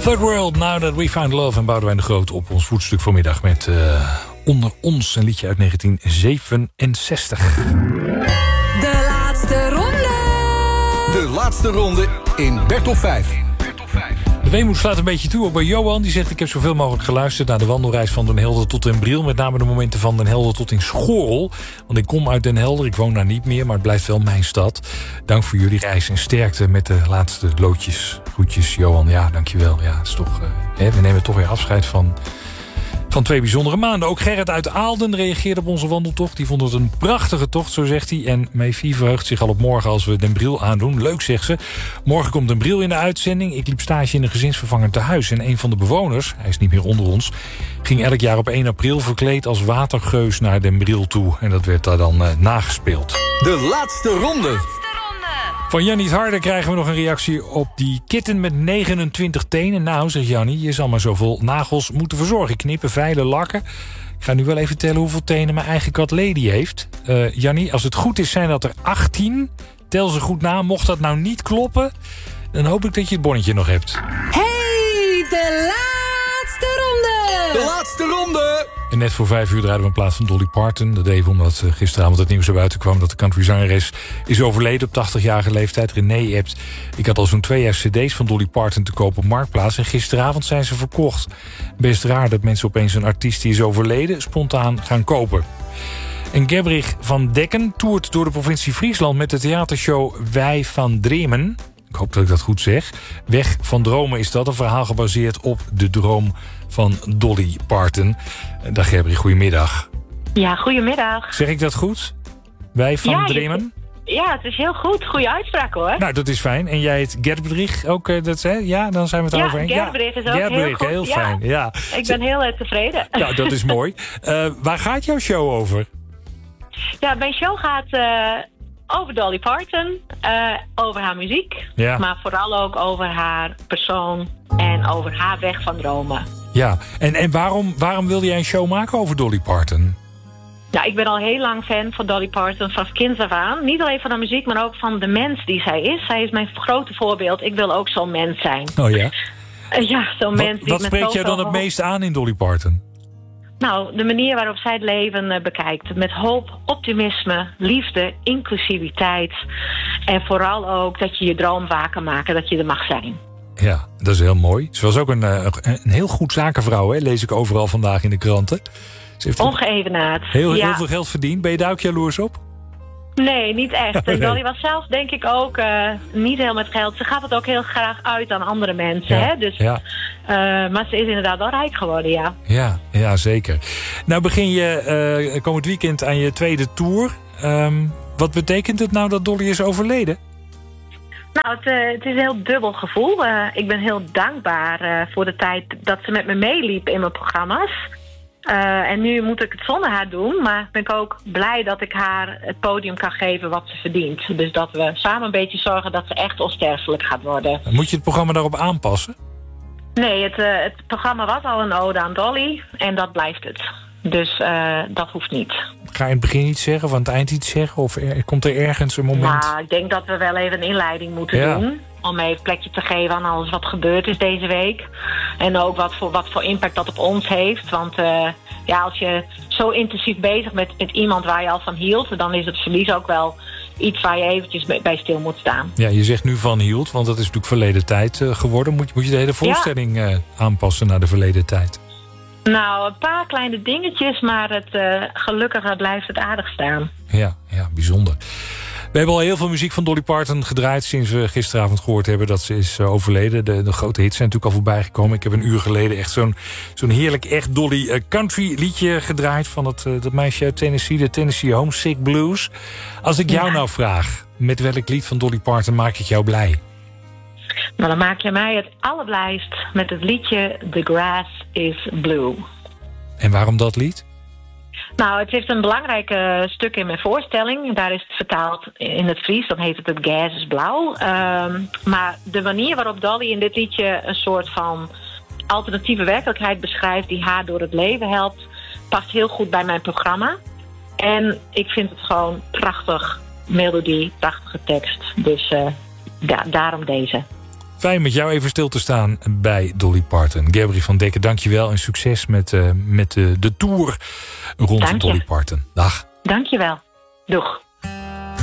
Third World, Now That We Found Love. En Boudewijn de Groot op ons voetstuk vanmiddag met Onder Ons, een liedje uit 1967. De laatste ronde. De laatste ronde in Bertolf 5. De weemoed slaat een beetje toe, ook bij Johan. Die zegt, ik heb zoveel mogelijk geluisterd naar de wandelreis van Den Helder tot Den Briel. Met name de momenten van Den Helder tot in Schorl. Want ik kom uit Den Helder, ik woon daar niet meer, maar het blijft wel mijn stad. Dank voor jullie reis en sterkte met de laatste loodjes. Groetjes, Johan. Ja, dankjewel. Ja, is toch, we nemen toch weer afscheid van twee bijzondere maanden. Ook Gerrit uit Aalden reageerde op onze wandeltocht. Die vond het een prachtige tocht, zo zegt hij. En Meefie verheugt zich al op morgen als we Den Briel aandoen. Leuk, zegt ze. Morgen komt Den Briel in de uitzending. Ik liep stage in een gezinsvervanger tehuis. En een van de bewoners, hij is niet meer onder ons, ging elk jaar op 1 april verkleed als watergeus naar Den Briel toe. En dat werd daar dan nagespeeld. De laatste ronde. Van Jannie Harder krijgen we nog een reactie op die kitten met 29 tenen. Nou, zegt Jannie, je zal maar zoveel nagels moeten verzorgen. Knippen, veilen, lakken. Ik ga nu wel even tellen hoeveel tenen mijn eigen kat Lady heeft. Jannie, als het goed is zijn dat er 18. Tel ze goed na. Mocht dat nou niet kloppen, dan hoop ik dat je het bonnetje nog hebt. Hey, de laatste ronde. De laatste ronde. En net voor 5 uur draaiden we in plaats van Dolly Parton. Dat deden we omdat gisteravond het nieuws naar buiten kwam dat de countryzangeres is overleden op 80-jarige leeftijd. René hebt. Ik had al zo'n 2 jaar cd's van Dolly Parton te koop op Marktplaats. En gisteravond zijn ze verkocht. Best raar dat mensen opeens een artiest die is overleden spontaan gaan kopen. En Gebrich van Dekken toert door de provincie Friesland met de theatershow Wij van Dremen. Ik hoop dat ik dat goed zeg. Weg van Dromen is dat. Een verhaal gebaseerd op de droom van Dolly Parton. Dag Gebrich, goedemiddag. Ja, goedemiddag. Zeg ik dat goed? Wij van Dremen? Ja, het is heel goed. Goede uitspraak hoor. Nou, dat is fijn. En jij heet Gebrich ook? Ja, dan zijn we het erover heen. Gebrich is ook Gebrich, heel goed. Fijn. Ja. Ik ben heel tevreden. Nou, dat is mooi. Waar gaat jouw show over? Ja, mijn show gaat over Dolly Parton, over haar muziek, maar vooral ook over haar persoon en over haar weg van dromen. Ja, en waarom wilde jij een show maken over Dolly Parton? Ja, ik ben al heel lang fan van Dolly Parton, vanaf kinds af aan. Niet alleen van de muziek, maar ook van de mens die zij is. Zij is mijn grote voorbeeld. Ik wil ook zo'n mens zijn. Oh ja? Ja, zo'n mens die wat spreekt jij dan het meest aan in Dolly Parton? Nou, de manier waarop zij het leven bekijkt. Met hoop, optimisme, liefde, inclusiviteit. En vooral ook dat je je droom waar kan maken, dat je er mag zijn. Ja, dat is heel mooi. Ze was ook een heel goed zakenvrouw, hè? Lees ik overal vandaag in de kranten. Ze heeft ongeëvenaard. Heel veel geld verdiend. Ben je daar ook jaloers op? Nee, niet echt. En Dolly was zelf denk ik ook niet heel met geld. Ze gaat het ook heel graag uit aan andere mensen. Ja, hè? Dus, maar ze is inderdaad wel rijk geworden, ja. Ja, zeker. Nou begin je komend weekend aan je tweede tour. Wat betekent het nou dat Dolly is overleden? Nou, het is een heel dubbel gevoel. Ik ben heel dankbaar voor de tijd dat ze met me meeliep in mijn programma's. En nu moet ik het zonder haar doen. Maar ben ik ook blij dat ik haar het podium kan geven wat ze verdient. Dus dat we samen een beetje zorgen dat ze echt onsterfelijk gaat worden. Moet je het programma daarop aanpassen? Nee, het programma was al een ode aan Dolly. En dat blijft het. Dus dat hoeft niet. Ga je in het begin iets zeggen of aan het eind iets zeggen? Of komt er ergens een moment? Nou, ik denk dat we wel even een inleiding moeten doen. Om even plekje te geven aan alles wat gebeurd is deze week. En ook wat voor impact dat op ons heeft. Want als je zo intensief bezig bent met iemand waar je al van hield, dan is het verlies ook wel iets waar je eventjes bij stil moet staan. Ja, je zegt nu van hield, want dat is natuurlijk verleden tijd geworden. Moet je de hele voorstelling aanpassen naar de verleden tijd? Nou, een paar kleine dingetjes, maar gelukkig blijft het aardig staan. Ja, bijzonder. We hebben al heel veel muziek van Dolly Parton gedraaid sinds we gisteravond gehoord hebben dat ze is overleden. De grote hits zijn natuurlijk al voorbij gekomen. Ik heb een uur geleden echt zo'n heerlijk echt Dolly country liedje gedraaid van dat meisje uit Tennessee, de Tennessee Homesick Blues. Als ik jou nou vraag, met welk lied van Dolly Parton maak ik jou blij? Nou, dan maak je mij het allerblijst met het liedje The Grass is Blue. En waarom dat lied? Nou, het heeft een belangrijk stuk in mijn voorstelling. Daar is het vertaald in het Fries. Dan heet het Gas is blauw. Maar de manier waarop Dolly in dit liedje een soort van alternatieve werkelijkheid beschrijft die haar door het leven helpt, past heel goed bij mijn programma. En ik vind het gewoon prachtig melodie, prachtige tekst. Dus daarom deze. Fijn met jou even stil te staan bij Dolly Parton. Gabri van Dekker, dankjewel en succes met de tour rond Dolly Parton. Dag. Dankjewel. Doeg.